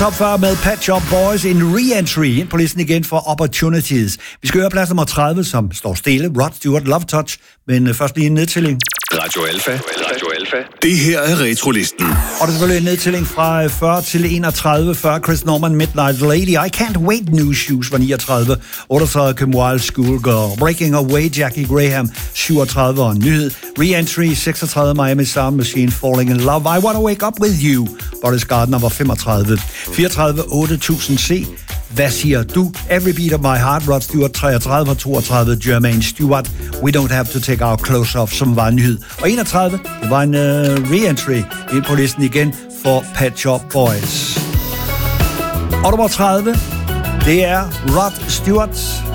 Top 40 med Pet Shop Boys, en re-entry ind på listen igen for Opportunities. Vi skal høre plads nummer 30, som står stille. Rod Stewart, Love Touch, men først lige en nedtælling. Radio Alpha. Radio Alpha. Det her er Retrolisten. Og det er selvfølgelig en nedtælling fra 40 til 31. 40 Chris Norman, Midnight Lady. I Can't Wait, New Shoes var 39. 38 Kim Wilde, Schoolgirl. Breaking Away, Jackie Graham, 37. Og nyhed. Re-entry, 36 Miami Sound Machine, Falling in Love. I Wanna Wake Up With You. Boris Gardner var 35. 34 8000 C. Hvad siger du? Every Beat of My Heart, Rod Stewart 33 og 32 Jermaine Stewart. We Don't Have to Take Our Clothes Off, som var en nyhed. Og 31, det var en re-entry ind på listen igen for Pet Shop Boys. Og nummer 30, det er Rod Stewart.